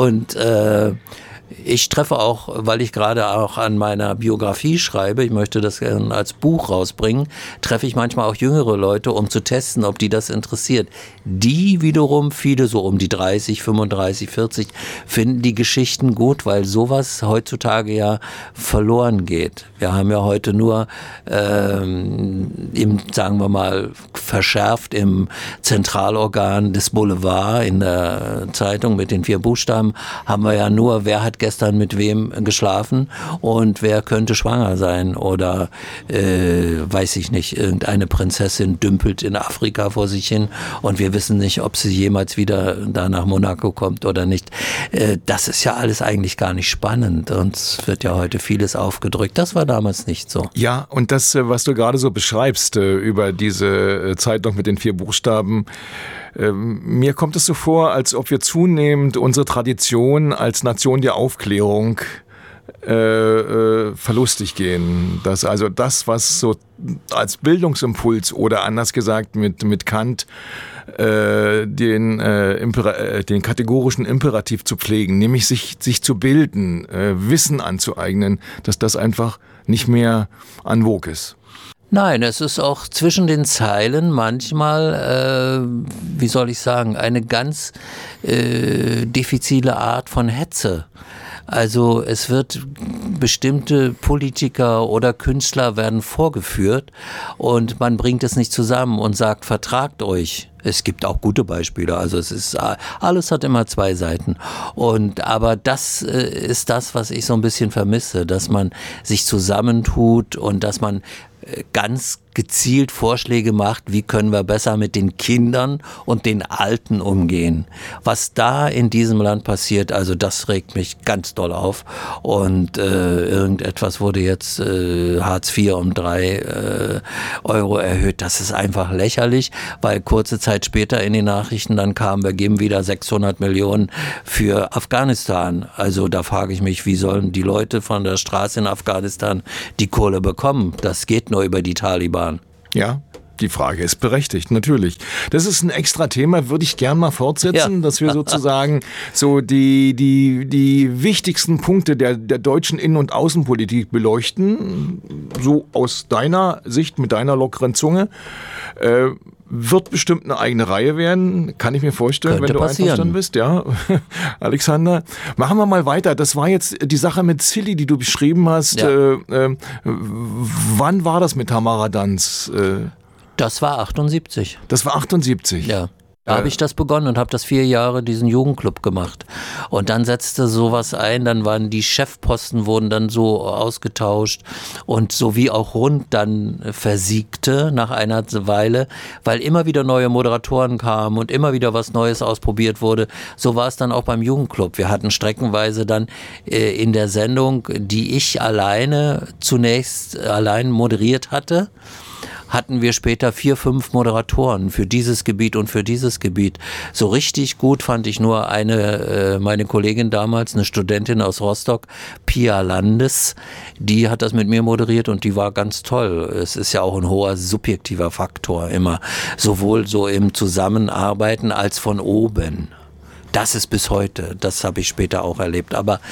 Und ich treffe auch, weil ich gerade auch an meiner Biografie schreibe, ich möchte das gerne als Buch rausbringen, treffe ich manchmal auch jüngere Leute, um zu testen, ob die das interessiert. Die wiederum, viele so um die 30, 35, 40, finden die Geschichten gut, weil sowas heutzutage ja verloren geht. Wir haben ja heute nur, sagen wir mal, verschärft im Zentralorgan des Boulevard in der Zeitung mit den 4 Buchstaben, haben wir ja nur, wer hat gestern mit wem geschlafen und wer könnte schwanger sein oder weiß ich nicht, irgendeine Prinzessin dümpelt in Afrika vor sich hin und wir wissen nicht, ob sie jemals wieder da nach Monaco kommt oder nicht. Das ist ja alles eigentlich gar nicht spannend und es wird ja heute vieles aufgedrückt. Das war damals nicht so. Ja, und das, was du gerade so beschreibst über diese Zeitung mit den 4 Buchstaben, mir kommt es so vor, als ob wir zunehmend unsere Tradition als Nation der Aufklärung verlustig gehen. Dass also das, was so als Bildungsimpuls oder anders gesagt mit Kant den kategorischen Imperativ zu pflegen, nämlich sich zu bilden, Wissen anzueignen, dass das einfach nicht mehr en vogue ist. Nein, es ist auch zwischen den Zeilen manchmal, wie soll ich sagen, eine ganz diffizile Art von Hetze. Also es wird bestimmte Politiker oder Künstler werden vorgeführt und man bringt es nicht zusammen und sagt, vertragt euch. Es gibt auch gute Beispiele, also es ist, alles hat immer 2 Seiten. Aber das ist das, was ich so ein bisschen vermisse, dass man sich zusammentut und dass man ganz gezielt Vorschläge macht, wie können wir besser mit den Kindern und den Alten umgehen. Was da in diesem Land passiert, also das regt mich ganz doll auf. Und irgendetwas wurde jetzt Hartz IV um 3 Euro erhöht. Das ist einfach lächerlich, weil kurze Zeit später in den Nachrichten dann kam, wir geben wieder 600 Millionen für Afghanistan. Also da frage ich mich, wie sollen die Leute von der Straße in Afghanistan die Kohle bekommen? Das geht nur über die Taliban. Ja, die Frage ist berechtigt, natürlich. Das ist ein extra Thema, würde ich gern mal fortsetzen, dass wir sozusagen so die wichtigsten Punkte der deutschen Innen- und Außenpolitik beleuchten, so aus deiner Sicht, mit deiner lockeren Zunge. Wird bestimmt eine eigene Reihe werden, kann ich mir vorstellen, könnte wenn du passieren. Einverstanden bist, ja. Alexander, machen wir mal weiter. Das war jetzt die Sache mit Silly, die du beschrieben hast. Ja. Wann war das mit Tamara Danz? Das war 78. Das war 78? Ja. Da habe ich das begonnen und habe das 4 Jahre diesen Jugendclub gemacht. Und dann setzte sowas ein, dann waren die Chefposten wurden dann so ausgetauscht und so wie auch Rund dann versiegte nach einer Weile, weil immer wieder neue Moderatoren kamen und immer wieder was Neues ausprobiert wurde. So war es dann auch beim Jugendclub. Wir hatten streckenweise dann in der Sendung, die ich zunächst allein moderiert hatte, hatten wir später 4, 5 Moderatoren für dieses Gebiet und für dieses Gebiet. So richtig gut fand ich nur meine Kollegin damals, eine Studentin aus Rostock, Pia Landes, die hat das mit mir moderiert und die war ganz toll. Es ist ja auch ein hoher subjektiver Faktor immer, sowohl so im Zusammenarbeiten als von oben. Das ist bis heute, das habe ich später auch erlebt. Aber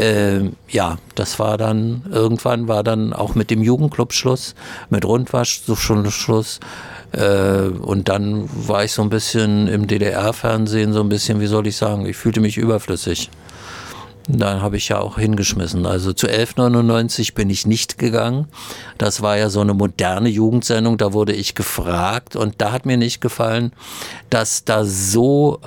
das war dann, irgendwann war dann auch mit dem Jugendclub Schluss, mit Rundwasch so schon Schluss. Und dann war ich so ein bisschen im DDR-Fernsehen, so ein bisschen, wie soll ich sagen, ich fühlte mich überflüssig. Dann habe ich ja auch hingeschmissen. Also zu 1199 bin ich nicht gegangen. Das war ja so eine moderne Jugendsendung, da wurde ich gefragt und da hat mir nicht gefallen, dass da so,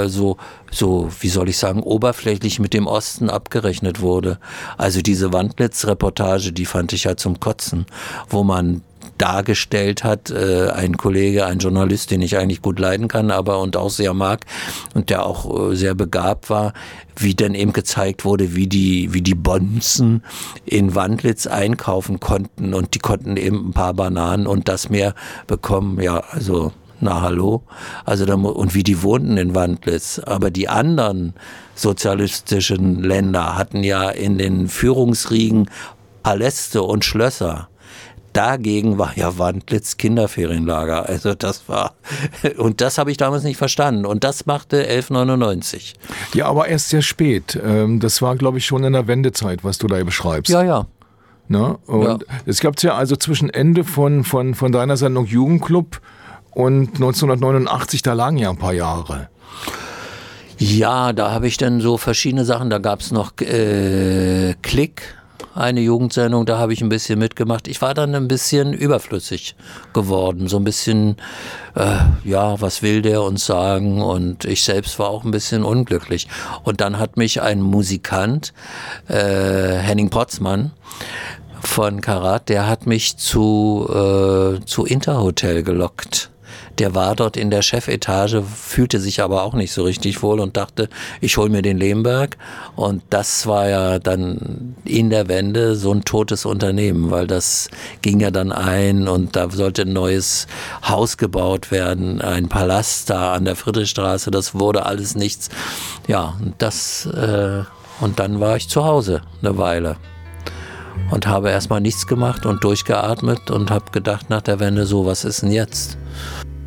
wie soll ich sagen, oberflächlich mit dem Osten abgerechnet wurde. Also diese Wandlitz-Reportage, die fand ich ja zum Kotzen, wo man dargestellt hat, ein Kollege, ein Journalist, den ich eigentlich gut leiden kann, und auch sehr mag und der auch sehr begabt war, wie dann eben gezeigt wurde, wie die Bonzen in Wandlitz einkaufen konnten und die konnten eben ein paar Bananen und das mehr bekommen, ja, also na hallo, also und wie die wohnten in Wandlitz, aber die anderen sozialistischen Länder hatten ja in den Führungsriegen Paläste und Schlösser. dagegen war ja Wandlitz Kinderferienlager. Also das war, und das habe ich damals nicht verstanden. Und das machte 1199. Ja, aber erst sehr spät. Das war, glaube ich, schon in der Wendezeit, was du da beschreibst. Ja, ja. Ne? Und es gab ja also zwischen Ende von deiner Sendung Jugendclub und 1989, da lagen ja ein paar Jahre. Ja, da habe ich dann so verschiedene Sachen. Da gab es noch Klick, eine Jugendsendung, da habe ich ein bisschen mitgemacht. Ich war dann ein bisschen überflüssig geworden, so ein bisschen, was will der uns sagen? Und ich selbst war auch ein bisschen unglücklich. Und dann hat mich ein Musikant, Henning Potzmann von Karat, der hat mich zu Interhotel gelockt. Der war dort in der Chefetage, fühlte sich aber auch nicht so richtig wohl und dachte, ich hole mir den Lemberg. Und das war ja dann in der Wende so ein totes Unternehmen, weil das ging ja dann ein und da sollte ein neues Haus gebaut werden, ein Palast da an der Friedrichstraße, das wurde alles nichts. Ja, und dann war ich zu Hause eine Weile. Und habe erstmal nichts gemacht und durchgeatmet und habe gedacht nach der Wende, so, was ist denn jetzt?